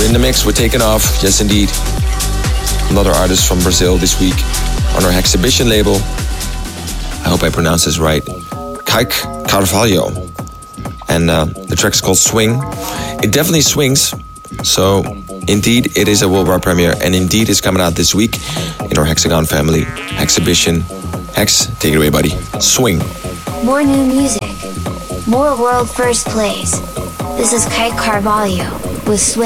We're in the mix, we're taking off. Yes, indeed. Another artist from Brazil this week on our Hexhibition label. I hope I pronounce this right. Kike Carvalho. And the track's called Swing. It definitely swings. So, indeed, it is a worldwide premiere. And indeed, it's coming out this week in our Hexagon family. Hexhibition. Hex, take it away, buddy. Swing. More new music. More world first plays. This is Kike Carvalho with Swing.